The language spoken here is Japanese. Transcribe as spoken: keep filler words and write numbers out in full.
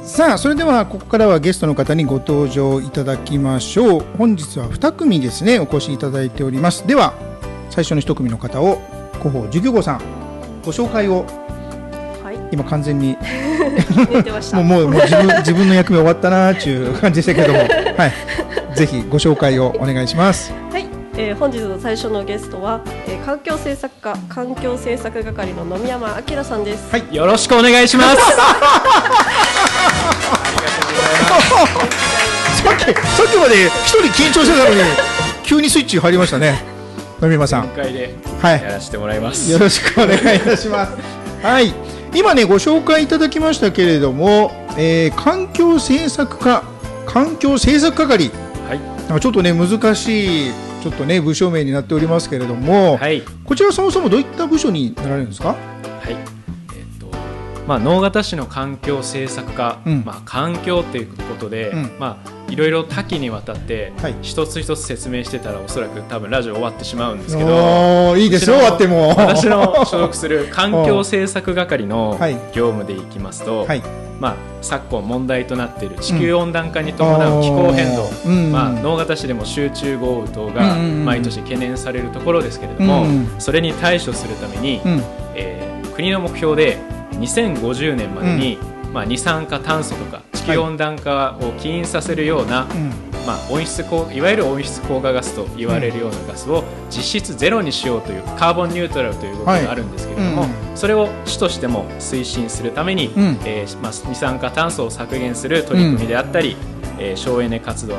さあそれではここからはゲストの方にご登場いただきましょう。本日はに組ですねお越しいただいております。では最初のいち組の方を広報授業後さんご紹介を、はい、今完全に寝てましたもうもう自分自分の役目終わったなーっていう感じでしたけれども、はい、ぜひご紹介をお願いします。 はい、えー、本日の最初のゲストは、えー、環境政策課環境政策係の野見山明さんです。 はい、よろしくお願いしますさっき、さっきまで一人緊張してたのに急にスイッチ入りましたね。野見山さん今回ではい、 やらせてもらいます、 はい、よろしくお願いいたしますはい、今ねご紹介いただきましたけれども、えー、環境政策課環境政策係、はい、ちょっとね難しいちょっとね部署名になっておりますけれども、はい、こちらそもそもどういった部署になられるんですか？はい、 えーとまあ、直方市の環境政策課、うんまあ、環境ということで、うんまあいろいろ多岐にわたって一つ一つ説明してたらおそらく多分ラジオ終わってしまうんですけど、 いいですよ終わっても私の所属する環境政策係の業務でいきますと、はいまあ、昨今問題となっている地球温暖化に伴う気候変動、うんまあ、直方市でも集中豪雨等が毎年懸念されるところですけれども、うんそれに対処するために、うんえー、国の目標でにせんごじゅうねんまでに、うんまあ、二酸化炭素とか地球温暖化を起因させるような、はいまあ、温室効いわゆる温室効果ガスと言われるようなガスを実質ゼロにしようというカーボンニュートラルという動きがあるんですけれども、はいうん、それを市としても推進するために、うんえーまあ、二酸化炭素を削減する取り組みであったり、うんえー、省エネ活動